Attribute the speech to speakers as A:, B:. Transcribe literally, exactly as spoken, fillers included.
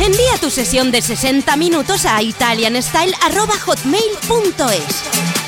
A: Envía tu sesión de sesenta minutos a italianstyle arroba hotmail punto es.